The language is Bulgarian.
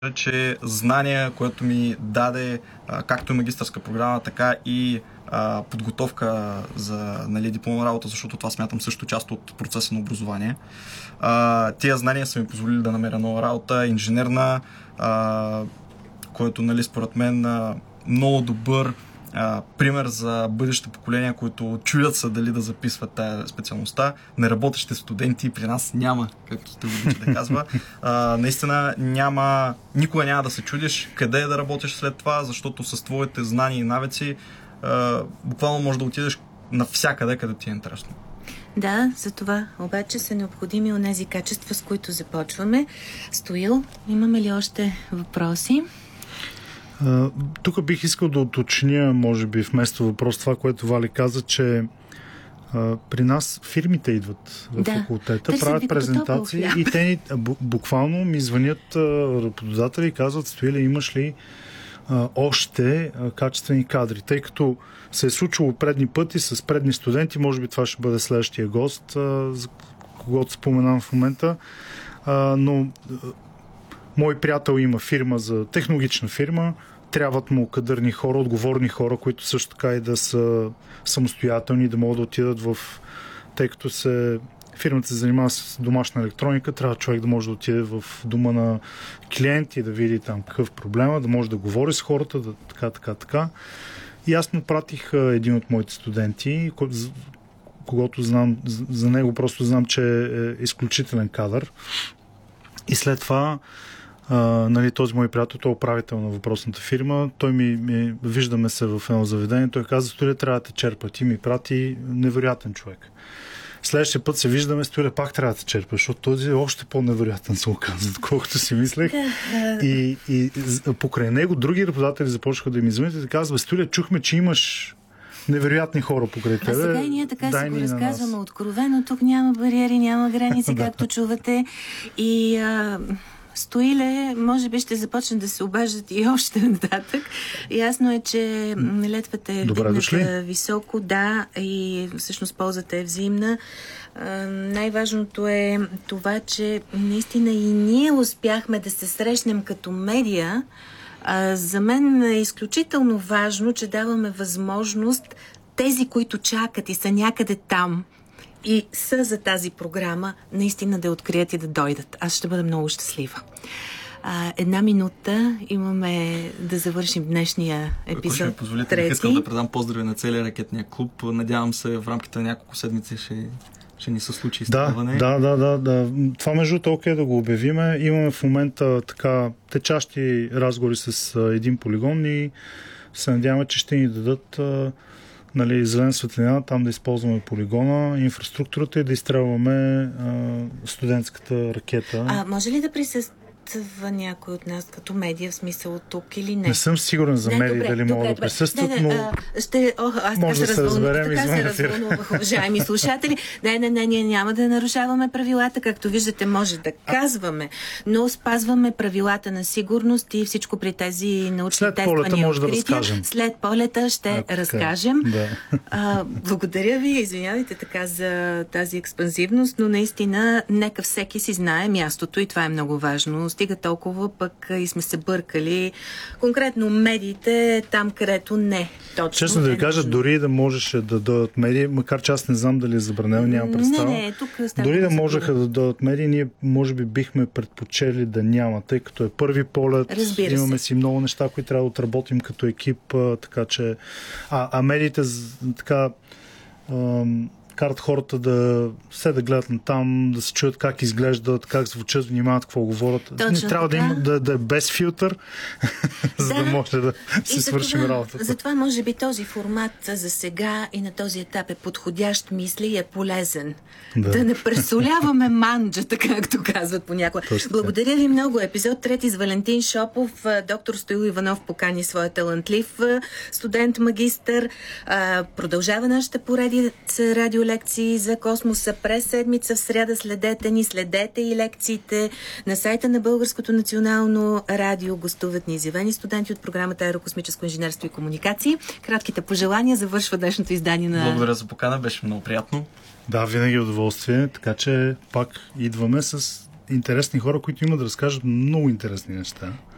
че знания, което ми даде както и магистърска програма, така и подготовка за дипломна работа, защото това смятам също част от процеса на образование. Тия знания са ми позволили да намеря нова работа, инженерна, който според мен много добър пример за бъдещите поколения, които чуят се дали да записват тая специалността. Неработещите студенти при нас няма, както сте обичате да казва. Наистина никога няма да се чудиш къде да работиш след това, защото с твоите знания и навици буквално можеш да отидеш навсякъде, къде ти е интересно. Да, за това обаче са необходими онези качества, с които започваме. Стоил, имаме ли още въпроси? Тук бих искал да уточня, може би вместо въпрос, това, което Вали каза, че при нас фирмите идват в факултета, правят презентации и те буквално ми звънят работодатели и казват: Стоиле, имаш ли още качествени кадри? Тъй като се е случило предни пъти с предни студенти, може би това ще бъде следващия гост, за когото споменавам в момента, но мой приятел има фирма, за технологична фирма, трябват му кадърни хора, отговорни хора, които също така и да са самостоятелни, да могат да отидат тъй като фирмата се занимава с домашна електроника, трябва човек да може да отиде в дома на клиенти, да види там какъв проблема, да може да говори с хората, така. И аз му пратих един от моите студенти, когато знам, за него просто знам, че е изключителен кадър. И след това този мой приятел, той е управител на въпросната фирма, той виждаме се в едно заведение, той каза: Стоиле, трябва да те черпа. Ти ми прати невероятен човек. Следващия път се виждаме, Стоиле, пак трябва да те черпа, защото този е още по-невероятен, се оказва, колкото си мислех. И покрай него други работодатели започнаха да ми звънят и да казват: Стоиле, чухме, че имаш невероятни хора покрай тебе. А сега и ние така си го разказваме откровено. Тук няма бариери, няма граници, както чувате. И Стоиле, може би ще започне да се обаждат и още нататък. Ясно е, че летвата е вдигната високо, да, и всъщност ползата е взаимна. Най-важното е това, че наистина и ние успяхме да се срещнем като медия. За мен е изключително важно, че даваме възможност тези, които чакат и са някъде там и са за тази програма, наистина да открият и да дойдат. Аз ще бъда много щастлива. 1 минута имаме да завършим днешния епизод. Ако ще ми позволите, бих искал да предам поздрави на целия ракетния клуб. Надявам се в рамките на няколко седмици ще ни се случи изтъкване. Да. Това между толкова да го обявиме. Имаме в момента течащи разговори с един полигон и се надяваме, че ще ни дадат зелена светлина, там да използваме полигона, инфраструктурата и да изстрелваме студентската ракета. Може ли да присъства някой от нас като медия, в смисъл от тук или не? Не съм сигурен за медии дали могат да присъстват, но може да се разберем така се развълнувах, уважаеми слушатели. Ние няма да нарушаваме правилата, както виждате, може да казваме, но спазваме правилата на сигурност и всичко при тези научни тествания и открития. След полета ще разкажем. Да. Благодаря ви, извинявайте така за тази експанзивност, но наистина нека всеки си знае мястото и това е много важно. Стига толкова, пък и сме се бъркали. Конкретно медиите там, където не. Точно. Честно да ви кажа, дори да можеше да дойдат медии, макар че аз не знам дали е забранено, нямам представа. Дори да можеха да дойдат медии, ние може би бихме предпочели да няма, тъй като е първи полет. Имаме си много неща, които трябва да отработим като екип, така че... медиите така... карат хората да гледат на там, да се чуят как изглеждат, как звучат, внимават какво говорят. Трябва да е без филтър, за да може да си свършим работата. Затова може би този формат за сега и на този етап е подходящ, мисля, и е полезен. Да не пресоляваме манджата, както казват понякога. Благодаря ви много. Епизод 3 с Валентин Шопов. Доктор Стоил Иванов покани своя талантлив студент, магистър. Продължава нашата поредица радиолекции за космоса през седмица. В сряда следете и лекциите на сайта на Българското национално радио. Гостуват ни изявени студенти от програмата Аерокосмическо инженерство и комуникации. Кратките пожелания завършва днешното издание на... Благодаря за покана, беше много приятно. Да, винаги удоволствие, така че пак идваме с интересни хора, които имат да разкажат много интересни неща.